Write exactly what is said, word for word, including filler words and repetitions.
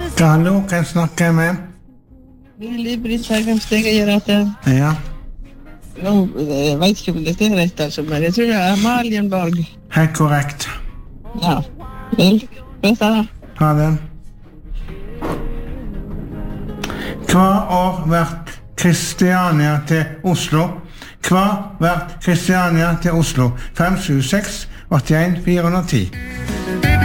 Hallo, kan jeg snakke med? Liv-Britt Bergheim-Steg, jeg gjør at jeg... Ja. Nå jeg vet ikke om dette er rett, altså, men jeg tror det er Malienborg. Helt korrekt. Ja, vel, vet jeg da. Ha det. Hva år ble Kristiania til Oslo? Hva ble Kristiania til Oslo? fem sju seks åtte en fire ti.